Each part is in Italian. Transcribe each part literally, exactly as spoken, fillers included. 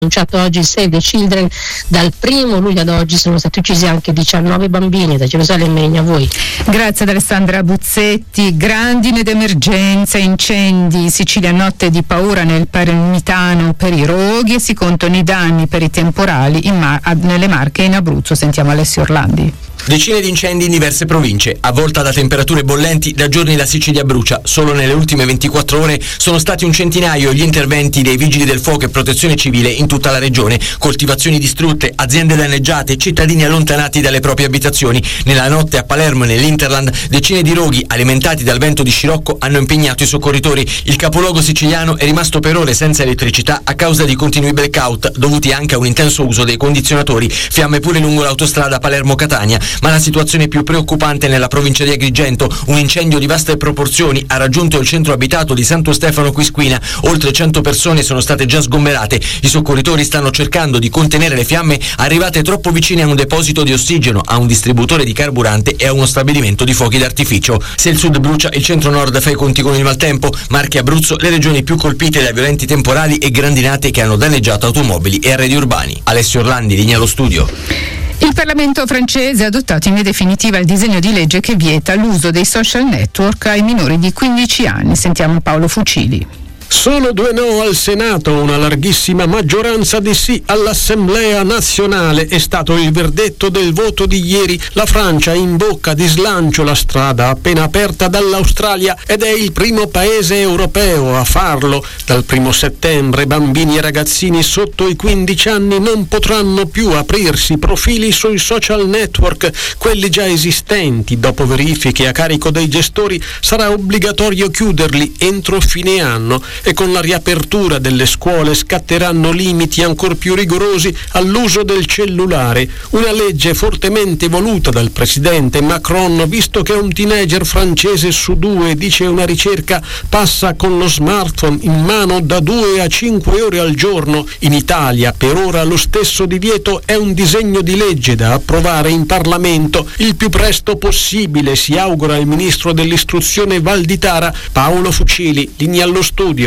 annunciato oggi il Save the Children, dal primo luglio ad oggi sono stati uccisi anche diciannove bambini. Da Gerusalemme a voi. Grazie ad Alessandra Buzzetti. Grandine ed emergenza, incendi, Sicilia notte di paura nel Palermitano per i roghi e si contano i danni per i temporali in Mar- nelle Marche e in Abruzzo. Sentiamo Alessio Orlandi. Decine di incendi in diverse province, avvolta da temperature bollenti, da giorni la Sicilia brucia. Solo nelle ultime ventiquattro ore sono stati un centinaio gli interventi dei vigili del fuoco e protezione civile in tutta la regione. Coltivazioni distrutte, aziende danneggiate, cittadini allontanati dalle proprie abitazioni. Nella notte a Palermo e nell'Interland decine di roghi alimentati dal vento di scirocco hanno impegnato i soccorritori. Il capoluogo siciliano è rimasto per ore senza elettricità a causa di continui blackout dovuti anche a un intenso uso dei condizionatori. Fiamme pure lungo l'autostrada Palermo-Catania. Ma la situazione più preoccupante nella provincia di Agrigento. Un incendio di vaste proporzioni ha raggiunto il centro abitato di Santo Stefano Quisquina. Oltre cento persone sono state già sgomberate. I soccorritori stanno cercando di contenere le fiamme arrivate troppo vicine a un deposito di ossigeno, a un distributore di carburante e a uno stabilimento di fuochi d'artificio. Se il sud brucia, il centro-nord fa i conti con il maltempo. Marche e Abruzzo le regioni più colpite da violenti temporali e grandinate che hanno danneggiato automobili e arredi urbani. Alessio Orlandi, linea allo studio. Il Parlamento francese ha adottato in via definitiva il disegno di legge che vieta l'uso dei social network ai minori di quindici anni. Sentiamo Paolo Fucili. Solo due no al Senato, una larghissima maggioranza di sì all'Assemblea nazionale è stato il verdetto del voto di ieri. La Francia in bocca di slancio la strada appena aperta dall'Australia ed è il primo paese europeo a farlo. Dal primo settembre bambini e ragazzini sotto i quindici anni non potranno più aprirsi profili sui social network, quelli già esistenti. Dopo verifiche a carico dei gestori sarà obbligatorio chiuderli entro fine anno. E con la riapertura delle scuole scatteranno limiti ancor più rigorosi all'uso del cellulare. Una legge fortemente voluta dal presidente Macron, visto che un teenager francese su due, dice una ricerca, passa con lo smartphone in mano da due a cinque ore al giorno. In Italia per ora lo stesso divieto è un disegno di legge da approvare in Parlamento il più presto possibile, si augura il ministro dell'istruzione Valditara. Paolo Fucili, linea allo studio.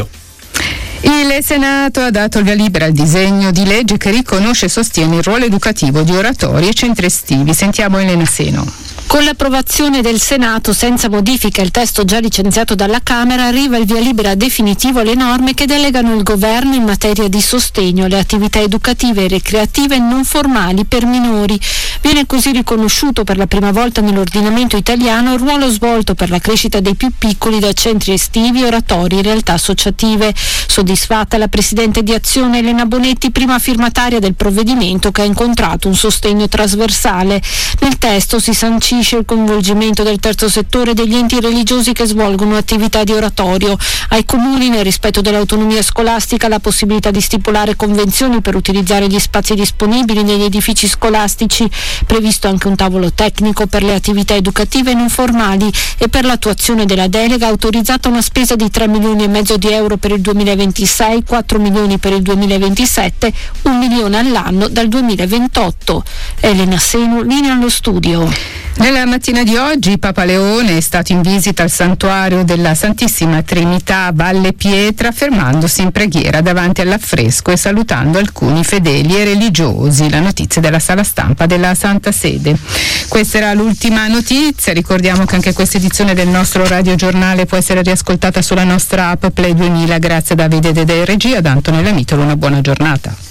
Il Senato ha dato il via libera al disegno di legge che riconosce e sostiene il ruolo educativo di oratori e centri estivi. Sentiamo Elena Seno. Con l'approvazione del Senato, senza modifica il testo già licenziato dalla Camera, arriva il via libera definitivo alle norme che delegano il governo in materia di sostegno alle attività educative e recreative non formali per minori. Viene così riconosciuto per la prima volta nell'ordinamento italiano il ruolo svolto per la crescita dei più piccoli da centri estivi, oratori e realtà associative. Soddisfatta la Presidente di Azione Elena Bonetti, prima firmataria del provvedimento che ha incontrato un sostegno trasversale. Nel testo si sancisce il coinvolgimento del terzo settore e degli enti religiosi che svolgono attività di oratorio. Ai comuni, nel rispetto dell'autonomia scolastica, la possibilità di stipulare convenzioni per utilizzare gli spazi disponibili negli edifici scolastici. Previsto anche un tavolo tecnico per le attività educative non formali e per l'attuazione della delega autorizzata una spesa di tre milioni e mezzo di euro per il duemilaventisei, quattro milioni per il duemilaventisette, un milione all'anno dal duemilaventotto. Elena Senu, linea allo studio. Nella mattina di oggi Papa Leone è stato in visita al santuario della Santissima Trinità a Valle Pietra, fermandosi in preghiera davanti all'affresco e salutando alcuni fedeli e religiosi. La notizia della sala stampa della Santa Sede. Questa era l'ultima notizia. Ricordiamo che anche questa edizione del nostro radiogiornale può essere riascoltata sulla nostra app Play duemila. Grazie a Davide Dedè in regia, da Antonella Mitolo, una buona giornata.